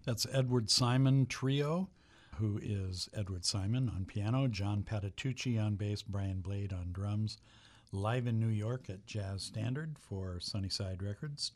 That's Edward Simon Trio, who is Edward Simon on piano, John Patitucci on bass, Brian Blade on drums, live in New York at Jazz Standard for Sunnyside Records,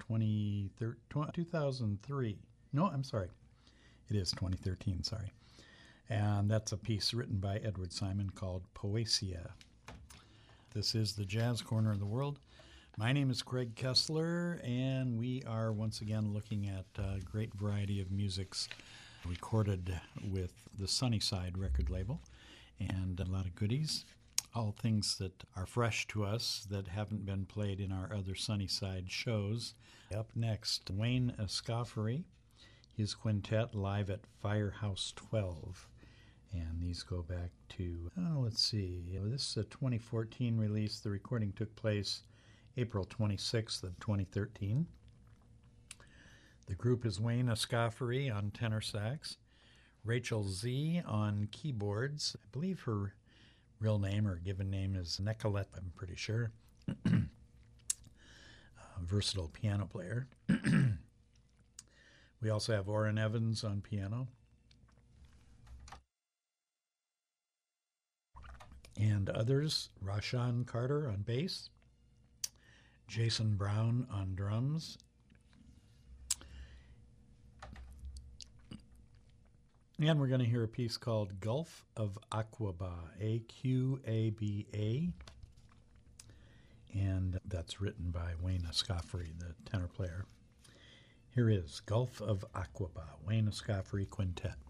2003. No, I'm sorry. It is 2013, sorry. And that's a piece written by Edward Simon called Poesia. This is the Jazz Corner of the World. My name is Craig Kessler, and we are once again looking at a great variety of musics recorded with the Sunnyside record label, and a lot of goodies, all things that are fresh to us that haven't been played in our other Sunnyside shows. Up next, Wayne Escoffery, his quintet live at Firehouse 12. And these go back to, let's see, this is a 2014 release. The recording took place April 26th of 2013. The group is Wayne Escoffery on tenor sax, Rachel Z on keyboards. I believe her real name or given name is Nicolette, I'm pretty sure. Versatile piano player. We also have Orrin Evans on piano. And others, Rashawn Carter on bass, Jason Brown on drums, and we're going to hear a piece called Gulf of Aqaba, A-Q-A-B-A, and that's written by Wayne Escoffery, the tenor player. Here is Gulf of Aqaba, Wayne Escoffery Quintet.